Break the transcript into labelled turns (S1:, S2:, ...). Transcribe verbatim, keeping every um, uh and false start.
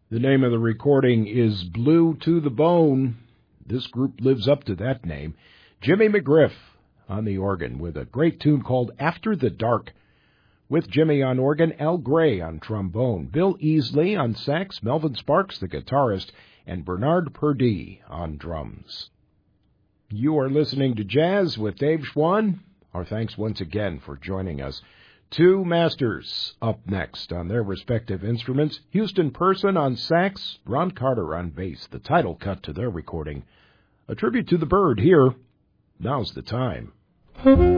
S1: The name of the recording is Blue to the Bone. This group lives up to that name. Jimmy McGriff on the organ with a great tune called After the Dark. With Jimmy on organ, Al Gray on trombone, Bill Easley on sax, Melvin Sparks, the guitarist, and Bernard Purdie on drums. You are listening to Jazz with Dave Schwann. Our thanks once again for joining us. Two masters up next on their respective instruments. Houston Person on sax, Ron Carter on bass, the title cut to their recording. A tribute to the bird here. Now's the time.